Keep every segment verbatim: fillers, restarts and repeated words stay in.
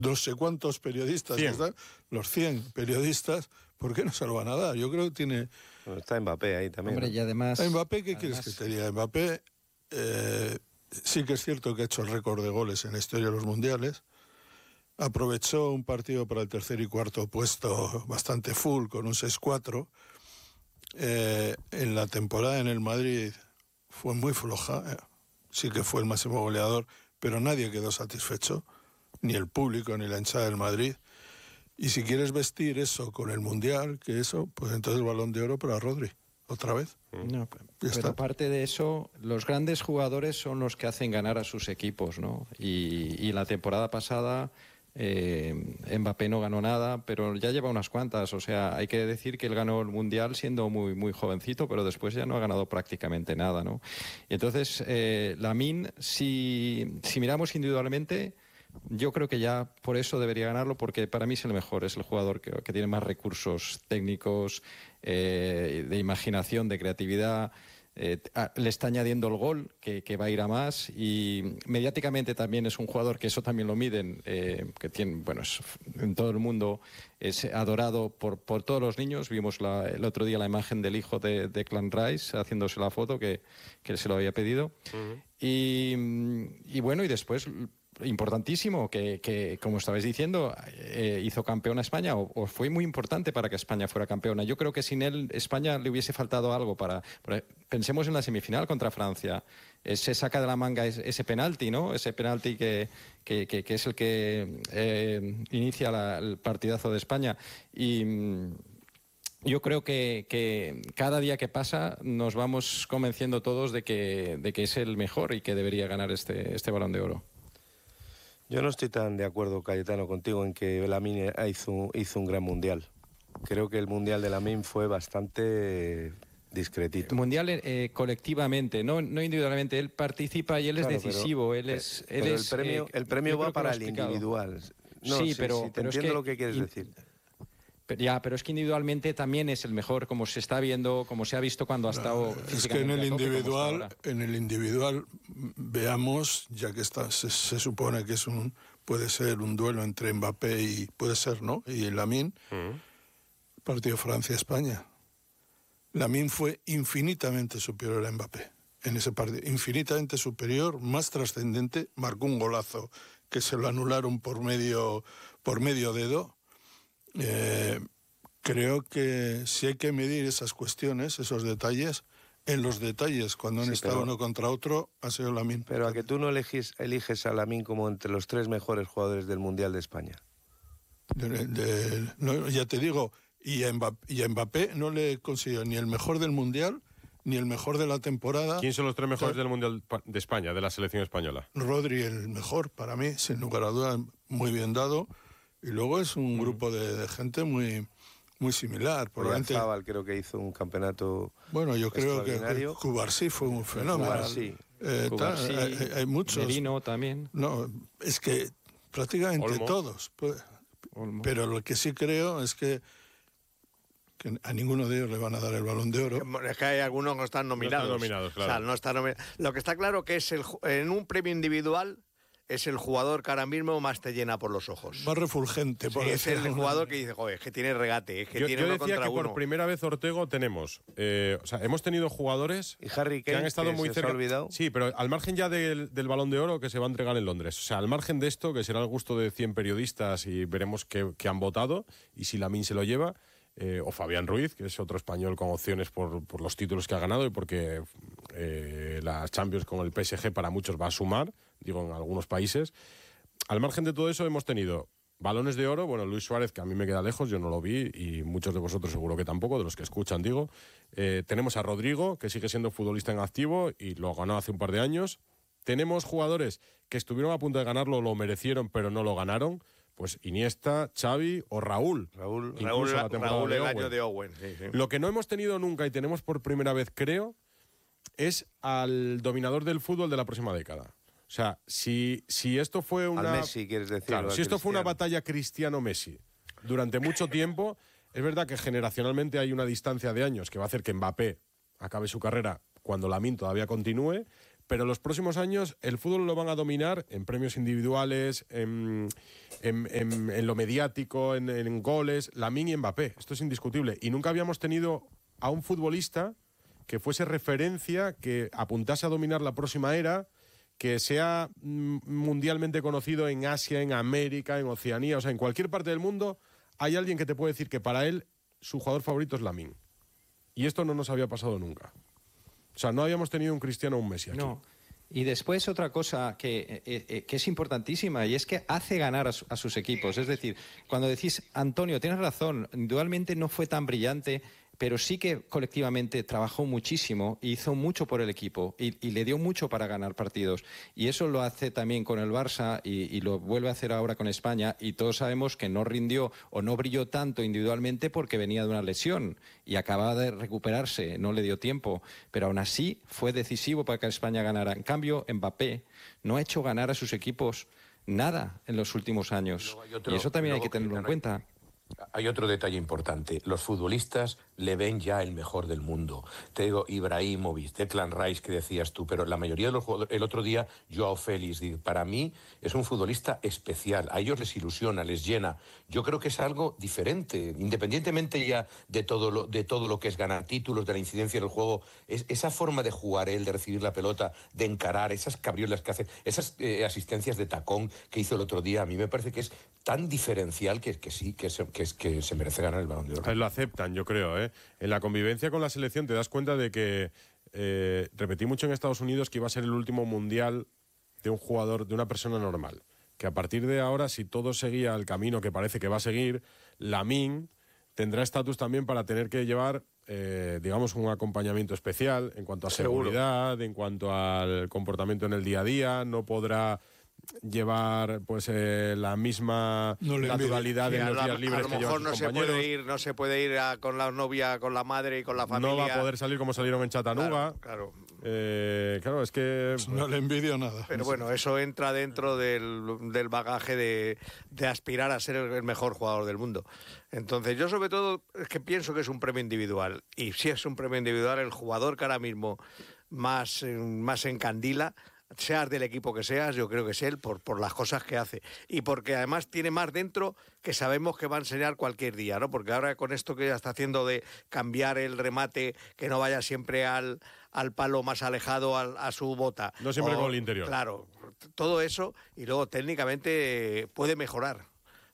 no sé cuántos periodistas, cien. Están, los cien periodistas, ¿por qué no se lo van a dar? Yo creo que tiene... Bueno, está Mbappé ahí también. Hombre, ¿no? y además... ¿A Mbappé qué además, quieres que te diga? Mbappé eh, sí que es cierto que ha hecho el récord de goles en la historia de los mundiales. Aprovechó un partido para el tercer y cuarto puesto bastante full, con un seis cuatro. Eh, en la temporada en el Madrid fue muy floja. Eh. Sí que fue el máximo goleador, pero nadie quedó satisfecho, ni el público, ni la hinchada del Madrid. Y si quieres vestir eso con el Mundial, que eso, pues entonces el Balón de Oro para Rodri, otra vez. No, pero aparte de eso, los grandes jugadores son los que hacen ganar a sus equipos, ¿no? Y, y la temporada pasada eh, Mbappé no ganó nada, pero ya lleva unas cuantas. O sea, hay que decir que él ganó el Mundial siendo muy, muy jovencito, pero después ya no ha ganado prácticamente nada, ¿no? Y entonces, eh, Lamine, si, si miramos individualmente... Yo creo que ya por eso debería ganarlo, porque para mí es el mejor, es el jugador que, que tiene más recursos técnicos, eh, de imaginación, de creatividad. Eh, a, le está añadiendo el gol, que, que va a ir a más, y mediáticamente también es un jugador que eso también lo miden, eh, que tiene, bueno, es, en todo el mundo es adorado por, por todos los niños. Vimos la, el otro día la imagen del hijo de, de Clan Rice haciéndose la foto que, que él se lo había pedido. Uh-huh. y, y bueno, y después... importantísimo, que, que como estabais diciendo, eh, hizo campeona España, o, o fue muy importante para que España fuera campeona. Yo creo que sin él España le hubiese faltado algo para... para pensemos en la semifinal contra Francia. Eh, se saca de la manga ese, ese penalti, ¿no? Ese penalti que, que, que, que es el que eh, inicia la, el partidazo de España. Y... yo creo que, que cada día que pasa nos vamos convenciendo todos de que, de que es el mejor y que debería ganar este, este Balón de Oro. Yo no estoy tan de acuerdo, Cayetano, contigo en que Lamine hizo, hizo un gran mundial. Creo que el mundial de Lamine fue bastante discretito. Mundial eh, colectivamente, no, no individualmente. Él participa y él claro, es decisivo. Pero, él es, él pero es, el premio, eh, el premio va para el individual. No, sí, sí, pero, sí, te pero entiendo es que, lo que quieres in, decir. Ya, pero es que individualmente también es el mejor, como se está viendo, como se ha visto cuando ha estado. No, es que en el individual, en el individual veamos, ya que está, se, se supone que es un, puede ser un duelo entre Mbappé y puede ser, ¿no? Y Lamine, uh-huh. partido Francia-España. Lamine fue infinitamente superior a Mbappé en ese partido, infinitamente superior, más trascendente, marcó un golazo que se lo anularon por medio, por medio dedo. Eh, creo que si hay que medir esas cuestiones, esos detalles, en los detalles, cuando han sí, estado pero, uno contra otro, ha sido Lamine. Pero a que tú no eliges, eliges a Lamine como entre los tres mejores jugadores del Mundial de España. De, de, no, ya te digo, y a, Mbappé, y a Mbappé no le consiguió ni el mejor del Mundial, ni el mejor de la temporada. ¿Quién son los tres mejores del Mundial de España, de la selección española? Rodri, el mejor, para mí, sin lugar a dudas, muy bien dado. Y luego es un mm. grupo de, de gente muy, muy similar. Probablemente Zabal creo que hizo un campeonato. Bueno, yo creo que Cubarsí fue un fenómeno. Cubarsí. Eh, Cubarsí, hay, hay muchos. Merino también. No, es que prácticamente Olmo. todos. Pues, pero lo que sí creo es que, que a ninguno de ellos le van a dar el Balón de Oro. Es que hay algunos que no están nominados. No están nominados, claro. O sea, no están nomi- Lo que está claro que es el en un premio individual. Es el jugador que ahora mismo más te llena por los ojos. Más refulgente. Sí, por es el jugador que dice, joder, es que tiene regate, es que yo, tiene yo uno decía contra que uno. por primera vez, Ortego, tenemos... Eh, o sea, hemos tenido jugadores y Harry Kane, que han estado que muy se cerca. Se ha olvidado. Sí, pero al margen ya del, del Balón de Oro que se va a entregar en Londres. O sea, al margen de esto, que será el gusto de cien periodistas y veremos qué, qué han votado y si Lamine se lo lleva... Eh, o Fabián Ruiz, que es otro español con opciones por, por los títulos que ha ganado y porque eh, la Champions con el P S G para muchos va a sumar, digo, en algunos países. Al margen de todo eso hemos tenido balones de oro, bueno, Luis Suárez, que a mí me queda lejos, yo no lo vi y muchos de vosotros seguro que tampoco, de los que escuchan, digo. Eh, tenemos a Rodrigo, que sigue siendo futbolista en activo y lo ganó hace un par de años. Tenemos jugadores que estuvieron a punto de ganarlo, lo merecieron, pero no lo ganaron. Pues Iniesta, Xavi o Raúl. Raúl, Raúl, la Raúl de el Owen. año de Owen. Sí, sí. Lo que no hemos tenido nunca y tenemos por primera vez, creo, es al dominador del fútbol de la próxima década. O sea, si, si esto fue una... Al Messi, quieres decir. Claro, si esto fue una batalla Cristiano-Messi durante mucho tiempo, es verdad que generacionalmente hay una distancia de años que va a hacer que Mbappé acabe su carrera cuando Lamine todavía continúe, pero los próximos años el fútbol lo van a dominar en premios individuales, en, en, en, en lo mediático, en, en goles, Lamine y Mbappé. Esto es indiscutible. Y nunca habíamos tenido a un futbolista que fuese referencia, que apuntase a dominar la próxima era, que sea mundialmente conocido en Asia, en América, en Oceanía, o sea, en cualquier parte del mundo hay alguien que te puede decir que para él su jugador favorito es Lamine. Y esto no nos había pasado nunca. O sea, no habíamos tenido un Cristiano o un Messi aquí. No. Y después otra cosa que, eh, que es importantísima, y es que hace ganar a, su, a sus equipos. Es decir, cuando decís, Antonio, tienes razón, indudablemente no fue tan brillante, pero sí que colectivamente trabajó muchísimo, hizo mucho por el equipo y, y le dio mucho para ganar partidos. Y eso lo hace también con el Barça y, y lo vuelve a hacer ahora con España. Y todos sabemos que no rindió o no brilló tanto individualmente porque venía de una lesión y acababa de recuperarse, no le dio tiempo. Pero aún así fue decisivo para que España ganara. En cambio, Mbappé no ha hecho ganar a sus equipos nada en los últimos años. Y, otro, y eso también hay que tenerlo en cuenta. Hay otro detalle importante. Los futbolistas le ven ya el mejor del mundo. Te digo, Ibrahimovic, Declan Rice, que decías tú, pero la mayoría de los jugadores... El otro día, Joao Félix, para mí, es un futbolista especial. A ellos les ilusiona, les llena. Yo creo que es algo diferente, independientemente ya de todo lo, de todo lo que es ganar títulos, de la incidencia del juego. Es, esa forma de jugar él, de recibir la pelota, de encarar, esas cabriolas que hace, esas eh, asistencias de tacón que hizo el otro día, a mí me parece que es tan diferencial que, que sí, que, se, que, es, que se merece ganar el Balón de Oro. Lo aceptan, yo creo, ¿eh? En la convivencia con la selección te das cuenta de que eh, repetí mucho en Estados Unidos que iba a ser el último mundial de un jugador, de una persona normal. Que a partir de ahora, si todo seguía el camino que parece que va a seguir, Lamine tendrá estatus también para tener que llevar, eh, digamos, un acompañamiento especial en cuanto a seguridad, Seguro. en cuanto al comportamiento en el día a día. No podrá llevar pues eh, la misma no naturalidad sí, en los días libres que llevan sus no compañeros. Se puede ir, no se puede ir a, con la novia, con la madre y con la familia. No va a poder salir como salieron en Chattanooga. Claro, claro. Eh, claro, es que... Pues no le envidio nada. Pero bueno, eso entra dentro del, del bagaje de, de aspirar a ser el mejor jugador del mundo. Entonces, yo sobre todo es que pienso que es un premio individual. Y si es un premio individual, el jugador que ahora mismo más, más encandila, seas del equipo que seas, yo creo que es él por, por las cosas que hace. Y porque además tiene más dentro que sabemos que va a enseñar cualquier día, ¿no? Porque ahora con esto que ya está haciendo de cambiar el remate, que no vaya siempre al, al palo más alejado al, a su bota. No siempre o, con el interior. Claro, todo eso, y luego técnicamente puede mejorar.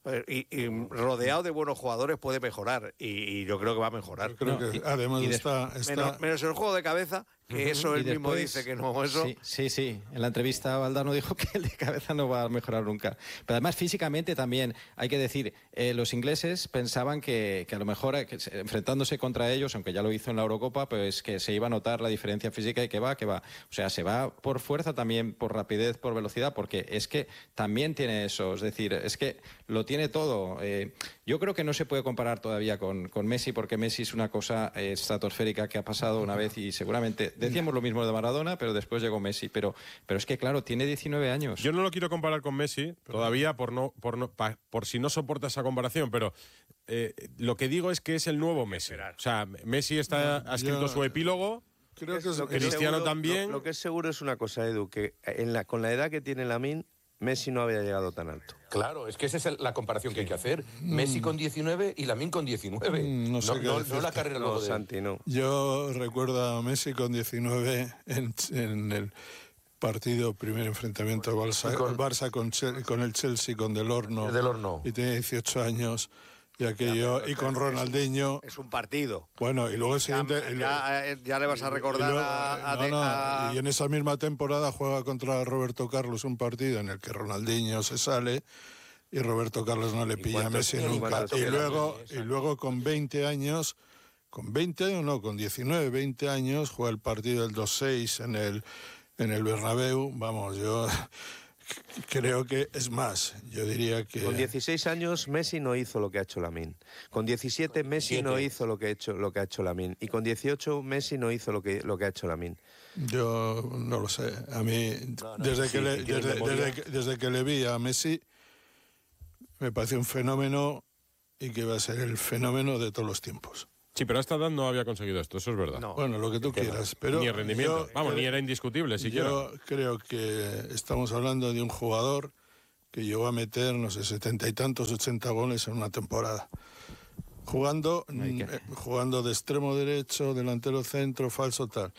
Y, y rodeado de buenos jugadores puede mejorar y, y yo creo que va a mejorar. Yo creo que además está, está... Menos, menos el juego de cabeza, que uh-huh. eso él después, mismo dice que no. Eso... Sí, sí, sí. En la entrevista Valdano dijo que el de cabeza no va a mejorar nunca. Pero además físicamente también hay que decir, eh, los ingleses pensaban que, que a lo mejor que, enfrentándose contra ellos, aunque ya lo hizo en la Eurocopa, pues que se iba a notar la diferencia física y que va, que va. O sea, se va por fuerza también, por rapidez, por velocidad, porque es que también tiene eso. Es decir, es que lo tiene Tiene todo. Eh, yo creo que no se puede comparar todavía con, con Messi, porque Messi es una cosa eh, estratosférica que ha pasado una vez y seguramente decíamos lo mismo de Maradona, pero después llegó Messi. Pero, pero es que, claro, tiene diecinueve años. Yo no lo quiero comparar con Messi todavía por, no, por, no, pa, por si no soporta esa comparación, pero eh, lo que digo es que es el nuevo Messi. O sea, Messi está, ha escrito yo, su epílogo. Creo que es, lo que Cristiano seguro, también. Lo, lo que es seguro es una cosa, Edu, que en la, con la edad que tiene Lamine, Messi no había llegado tan alto. Claro, es que esa es la comparación que hay que hacer. Mm. Messi con diecinueve y Lamine con diecinueve. Mm, no, sé no, no, no la carrera luego no, de... Santi, no. Yo recuerdo a Messi con diecinueve en, en el partido, primer enfrentamiento al Barça, con, el Barça con, con el Chelsea, con Del Horno. Del Horno. Y tenía dieciocho años. Y aquello, y con Ronaldinho. Es un partido. Bueno, y luego el siguiente. Ya, ya, ya le vas a recordar luego, a, a, no, no, a. Y en esa misma temporada juega contra Roberto Carlos un partido en el que Ronaldinho se sale y Roberto Carlos no le pilla a Messi nunca. Y luego, y luego con veinte años, con veinte años, no, con diecinueve, veinte años, juega el partido del dos seis en el, en el Bernabéu. Vamos, yo. Creo que es más, yo diría que... Con dieciséis años Messi no hizo lo que ha hecho Lamine. Con diecisiete Messi diecisiete. no hizo lo que ha hecho, lo que ha hecho Lamine. Y con dieciocho Messi no hizo lo que, lo que ha hecho Lamine. Yo no lo sé. A mí, no, no, desde, sí, que le, desde, desde, que, desde que le vi a Messi, me parece un fenómeno y que va a ser el fenómeno de todos los tiempos. Sí, pero a esta edad no había conseguido esto, eso es verdad. No. Bueno, lo que tú quieras, pero... Ni el rendimiento. yo Vamos, creo- ni era indiscutible siquiera. Yo creo que estamos hablando de un jugador que llegó a meter, no sé, setenta y tantos, ochenta goles en una temporada. Jugando, Hay que- eh, jugando de extremo derecho, delantero centro, falso, tal.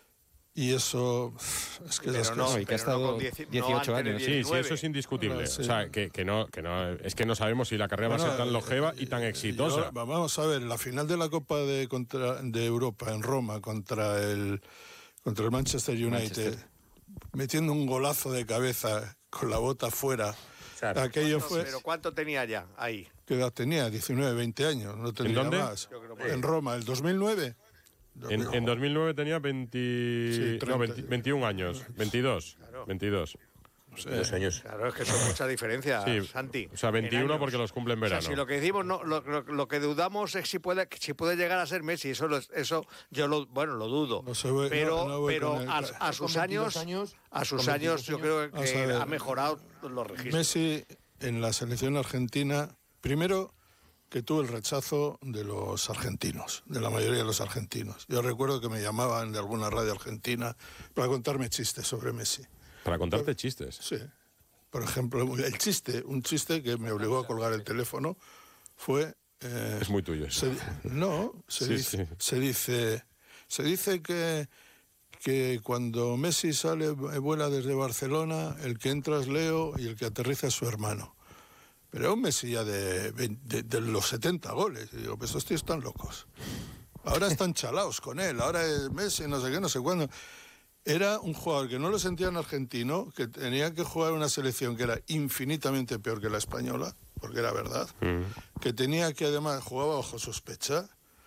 Y eso, es que Pero esas no, cosas- y que ha pero no estado con dieci- no dieciocho antes de años. Sí, sí, diecinueve. eso es indiscutible. Ah, sí. O sea, que, que no, que no, es que no sabemos si la carrera va a Bueno, ser tan longeva y tan eh, exitosa. yo- vamos a ver, la final de la Copa de, contra, de Europa en Roma contra el, contra el Manchester United, Manchester. metiendo un golazo de cabeza con la bota fuera. Claro. Aquello ¿Cuánto- fue... Pero ¿cuánto tenía ya ahí? ¿Qué edad tenía? diecinueve, veinte años, no tendría dónde? más. Yo creo que- En Roma, el dos mil nueve. En, en dos mil nueve tenía veinte, Sí, no, treinta. veinte veintiún años, veintidós, veintidós. Dos años. Claro, es que son mucha diferencia, Sí, Santi. o sea, en veintiuno años. porque los cumple en O sea, verano. si lo que decimos, no, lo, lo- lo que dudamos es si puede, si puede llegar a ser Messi. Eso, lo- eso yo lo, bueno, lo dudo. No se ve- pero no- no voy pero con el- a, a sus Con veintidós años, años, a sus con años, veintidós yo creo Vamos a que ver. ha mejorado los registros. Messi en la selección argentina, primero que tuvo el rechazo de los argentinos, de la mayoría de los argentinos. Yo recuerdo que me llamaban de alguna radio argentina para contarme chistes sobre Messi. Para contarte chistes. Sí. Por ejemplo, el chiste, un chiste que me obligó a colgar el teléfono fue... eh, Es muy tuyo. eso. se di- no, se, Sí, dice, sí. se dice se dice que, que cuando Messi sale, eh, vuela desde Barcelona, el que entra es Leo y el que aterriza es su hermano. Pero es un Messi ya de, vein- de, de los setenta goles. Y digo, pues estos tíos están locos. Ahora están chalaos con él, ahora es Messi, no sé qué, no sé cuándo. Era un jugador que no lo sentían argentino, que tenía que jugar una selección que era infinitamente peor que la española, porque era verdad, que tenía que además jugaba bajo sospecha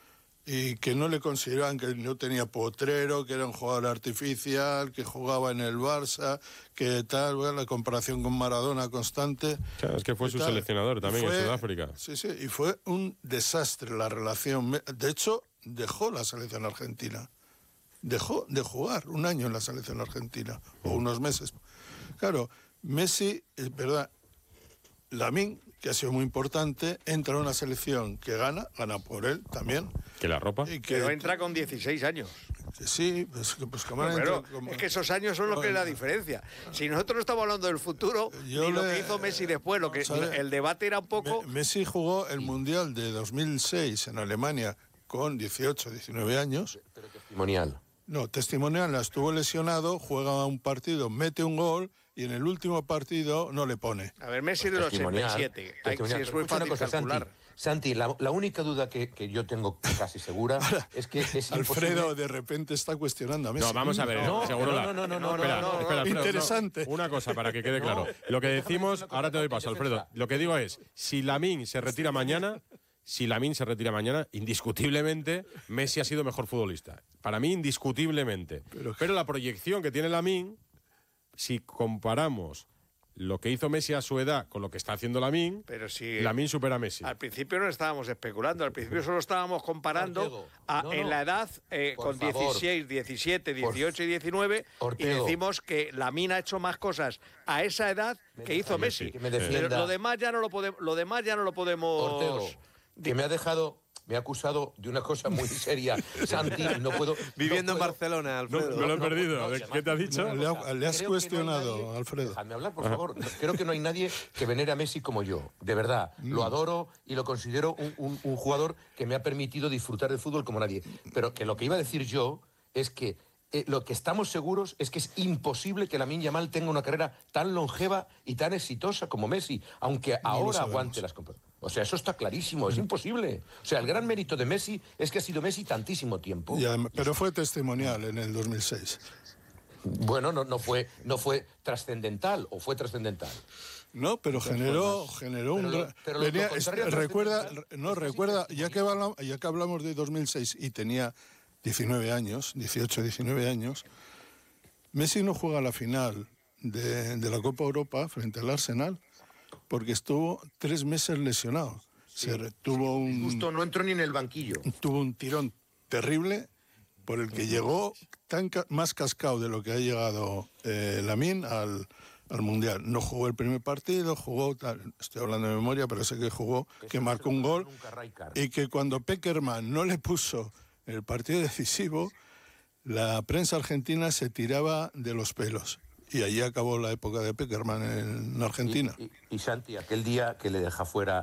y que no le consideraban que no tenía potrero, que era un jugador artificial, que jugaba en el Barça, que tal, bueno, la comparación con Maradona constante. Claro, es que fue y su tal. seleccionador también Fue- en Sudáfrica. Sí, sí, y fue un desastre la relación. Me- De hecho, dejó la selección argentina. Dejó de jugar un año en la selección argentina, o unos meses. Claro, Messi, es verdad, Lamine, que ha sido muy importante, entra a una selección que gana, gana por él también. Que la ropa. Y que, Pero entra con dieciséis años. que sí, pues, que- pues como No, han pero entrado como- es que esos años son lo que es la Bueno. diferencia. Si nosotros no estamos hablando del futuro, Yo ni lo le- que hizo Messi después, lo que ¿sabe? el debate era un poco... Me- Messi jugó el Mundial de dos mil seis en Alemania con dieciocho, diecinueve años. Pero testimonial. No, testimonial, estuvo lesionado, juega un partido, mete un gol y en el último partido no le pone. A ver, Messi del Testimonial, ochenta y siete. Hay, testimonial. sí, es Pero muy escucha una fácil cosa, calcular. Santi, Santi, la, la única duda que, que yo tengo casi segura es que es Alfredo imposible... de repente está cuestionando a Messi. No, vamos a ver, No, Segurola. no, no, no, no, Espera, no, no, no. espera, espera, Interesante. no. Una cosa para que quede claro. Lo que decimos, ahora te doy paso, Alfredo. Lo que digo es, si Lamine se retira mañana, si Lamine se retira mañana, indiscutiblemente Messi ha sido mejor futbolista. Para mí, indiscutiblemente. Pero, la proyección que tiene Lamine, si comparamos lo que hizo Messi a su edad con lo que está haciendo Lamine, Pero si Lamine supera a Messi. al principio no estábamos especulando, al principio solo estábamos comparando Ortego, a- no, en no. la edad eh, Por con favor. dieciséis, diecisiete, dieciocho y diecinueve y Ortego. decimos que Lamine ha hecho más cosas a esa edad que hizo Messi. que me Pero defienda. lo demás ya no lo podemos, lo demás ya no lo podemos. Ortego, que me ha dejado, me ha acusado de una cosa muy seria, Santi, y no puedo... Viviendo no en puedo- Barcelona, No, Alfredo. me lo he no, perdido. no, ¿De- se ¿Qué te ha llama- dicho? Le, ha- le has Creo que cuestionado, no hay nadie- Alfredo. Dejadme hablar, por favor. Creo que no hay nadie que venere a Messi como yo. De verdad. Lo adoro y lo considero un, un- un jugador que me ha permitido disfrutar del fútbol como nadie. Pero que lo que iba a decir yo es que eh, lo que estamos seguros es que es imposible que Lamine Yamal tenga una carrera tan longeva y tan exitosa como Messi, aunque ahora sabemos. aguante las compras. O sea, eso está clarísimo, es imposible. O sea, el gran mérito de Messi es que ha sido Messi tantísimo tiempo. Ya, pero fue testimonial en el dos mil seis. Bueno, no, no fue, no fue trascendental, o fue trascendental. No, pero generó, generó un... Pero lo- gran- pero lo- lo venía- contrario a recuerda, trascendental no, es que sí, recuerda, es ya que, hablamos, ya que hablamos de dos mil seis y tenía diecinueve años, dieciocho, diecinueve años, Messi no juega la final de, de la Copa Europa frente al Arsenal porque estuvo tres meses lesionado. Se re- tuvo un... Justo no entró ni en el banquillo. tuvo un tirón terrible por el que llegó tan ca- más cascado de lo que ha llegado eh, Lamine al, al Mundial. No jugó el primer partido, jugó, tal, estoy hablando de memoria, pero sé que jugó, que marcó un gol, y que cuando Pekerman no le puso el partido decisivo, la prensa argentina se tiraba de los pelos. Y allí acabó la época de Pekerman en Argentina. Y, y, y Santi, aquel día que le deja fuera